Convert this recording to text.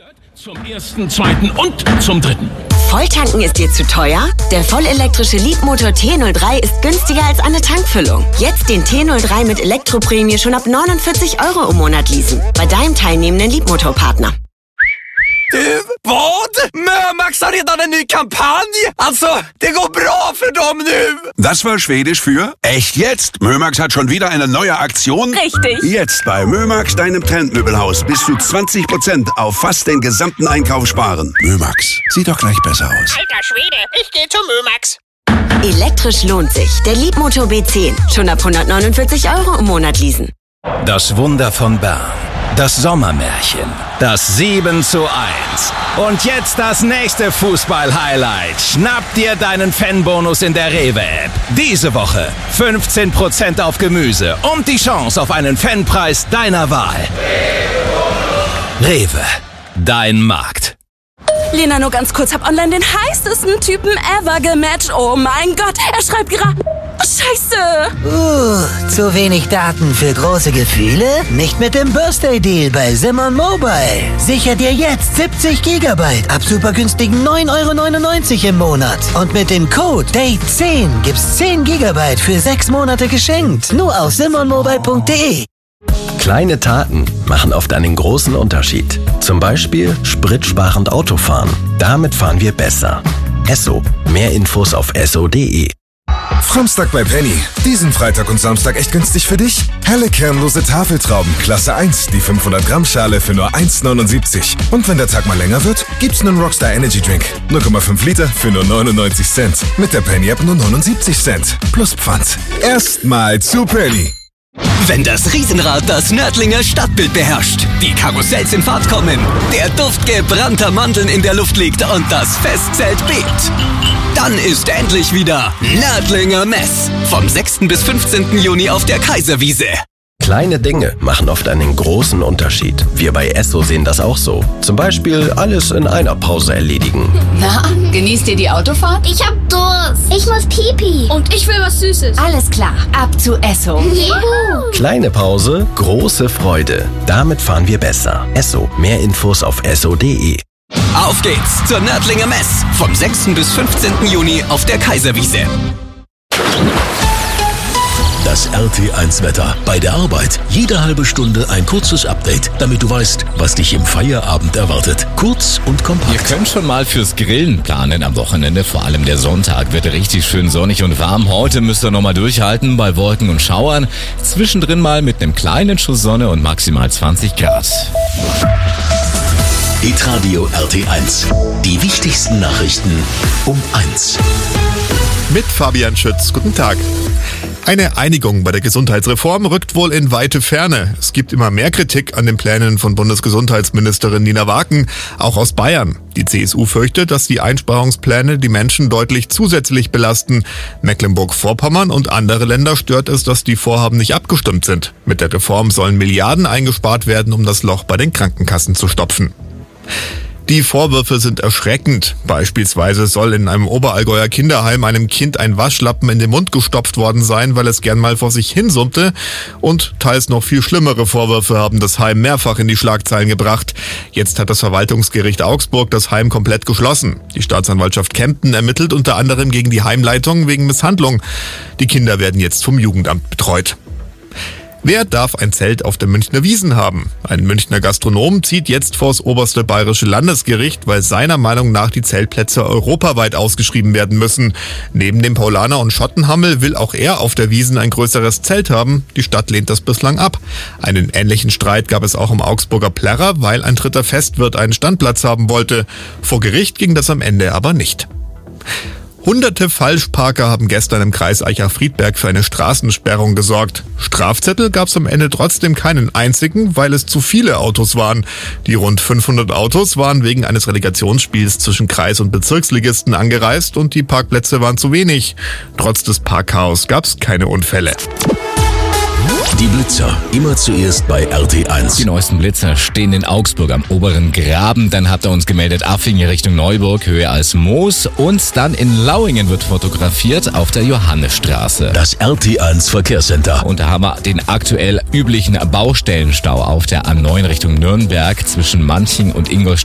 Zum 1., 2. und zum 3. Volltanken ist dir zu teuer? Der vollelektrische Leapmotor T03 ist günstiger als eine Tankfüllung. Jetzt den T03 mit Elektroprämie schon ab 49 € im Monat leasen. Bei deinem teilnehmenden Leapmotor-Partner. Du, vad? Mömax har redan en ny kampanj! Alltså, det går bra för dem nu! Das war Schwedisch für echt jetzt. Mömax hat schon wieder eine neue Aktion. Richtig. Jetzt bei Mömax, deinem Trendmöbelhaus, bis zu 20% auf fast den gesamten Einkauf sparen. Mömax, sieht doch gleich besser aus. Alter Schwede, ich gehe zu Mömax. Elektrisch lohnt sich. Der Leapmotor B10. Schon ab 149 € im Monat leasen. Das Wunder von Bern. Das Sommermärchen. Das 7:1. Und jetzt das nächste Fußball-Highlight. Schnapp dir deinen Fanbonus in der Rewe-App. Diese Woche 15% auf Gemüse und die Chance auf einen Fanpreis deiner Wahl. Rewe. Dein Markt. Lena, nur ganz kurz, hab online den heißesten Typen ever gematcht. Oh mein Gott, er schreibt gerade... Scheiße! Zu wenig Daten für große Gefühle? Nicht mit dem Birthday Deal bei Simon Mobile. Sicher dir jetzt 70 GB ab super günstigen 9,99 € im Monat. Und mit dem Code DATE10 gibt's 10 GB für 6 Monate geschenkt. Nur auf simonmobile.de. Kleine Taten machen oft einen großen Unterschied. Zum Beispiel spritsparend Autofahren. Damit fahren wir besser. Esso. Mehr Infos auf esso.de. Samstag bei Penny. Diesen Freitag und Samstag echt günstig für dich? Helle kernlose Tafeltrauben, Klasse 1, die 500-Gramm-Schale für nur 1,79. Und wenn der Tag mal länger wird, gibt's einen Rockstar Energy Drink. 0,5 Liter für nur 99 Cent. Mit der Penny-App nur 79 Cent. Plus Pfand. Erstmal zu Penny. Wenn das Riesenrad das Nördlinger Stadtbild beherrscht, die Karussells in Fahrt kommen, der Duft gebrannter Mandeln in der Luft liegt und das Festzelt bebt, dann ist endlich wieder Nördlinger Mess. Vom 6. bis 15. Juni auf der Kaiserwiese. Kleine Dinge machen oft einen großen Unterschied. Wir bei Esso sehen das auch so. Zum Beispiel alles in einer Pause erledigen. Na, genießt ihr die Autofahrt? Ich hab Durst. Ich muss Pipi. Und ich will was Süßes. Alles klar, ab zu Esso. Juhu. Kleine Pause, große Freude. Damit fahren wir besser. Esso. Mehr Infos auf esso.de. Auf geht's zur Nördlinger Mess. Vom 6. bis 15. Juni auf der Kaiserwiese. Das RT1-Wetter bei der Arbeit. Jede halbe Stunde ein kurzes Update, damit du weißt, was dich im Feierabend erwartet. Kurz und kompakt. Ihr könnt schon mal fürs Grillen planen am Wochenende. Vor allem der Sonntag wird richtig schön sonnig und warm. Heute müsst ihr nochmal durchhalten bei Wolken und Schauern. Zwischendrin mal mit einem kleinen Schuss Sonne und maximal 20 Grad. Hitradio RT1. Die wichtigsten Nachrichten um 1. Mit Fabian Schütz. Guten Tag. Eine Einigung bei der Gesundheitsreform rückt wohl in weite Ferne. Es gibt immer mehr Kritik an den Plänen von Bundesgesundheitsministerin Nina Waken, auch aus Bayern. Die CSU fürchtet, dass die Einsparungspläne die Menschen deutlich zusätzlich belasten. Mecklenburg-Vorpommern und andere Länder stört es, dass die Vorhaben nicht abgestimmt sind. Mit der Reform sollen Milliarden eingespart werden, um das Loch bei den Krankenkassen zu stopfen. Die Vorwürfe sind erschreckend. Beispielsweise soll in einem Oberallgäuer Kinderheim einem Kind ein Waschlappen in den Mund gestopft worden sein, weil es gern mal vor sich hinsummte. Und teils noch viel schlimmere Vorwürfe haben das Heim mehrfach in die Schlagzeilen gebracht. Jetzt hat das Verwaltungsgericht Augsburg das Heim komplett geschlossen. Die Staatsanwaltschaft Kempten ermittelt unter anderem gegen die Heimleitung wegen Misshandlung. Die Kinder werden jetzt vom Jugendamt betreut. Wer darf ein Zelt auf der Münchner Wiesn haben? Ein Münchner Gastronom zieht jetzt vors oberste bayerische Landesgericht, weil seiner Meinung nach die Zeltplätze europaweit ausgeschrieben werden müssen. Neben dem Paulaner und Schottenhammel will auch er auf der Wiesn ein größeres Zelt haben. Die Stadt lehnt das bislang ab. Einen ähnlichen Streit gab es auch im Augsburger Plärrer, weil ein dritter Festwirt einen Standplatz haben wollte. Vor Gericht ging das am Ende aber nicht. Hunderte Falschparker haben gestern im Kreis Aicha-Friedberg für eine Straßensperrung gesorgt. Strafzettel gab es am Ende trotzdem keinen einzigen, weil es zu viele Autos waren. Die rund 500 Autos waren wegen eines Relegationsspiels zwischen Kreis- und Bezirksligisten angereist und die Parkplätze waren zu wenig. Trotz des Parkchaos gab es keine Unfälle. Die Blitzer, immer zuerst bei RT1. Die neuesten Blitzer stehen in Augsburg am oberen Graben. Dann habt ihr uns gemeldet, Affingen Richtung Neuburg, höher als Moos. Und dann in Lauingen wird fotografiert auf der Johannesstraße. Das RT1 Verkehrscenter. Und da haben wir den aktuell üblichen Baustellenstau auf der A9 Richtung Nürnberg zwischen Manching und Ingolstadt.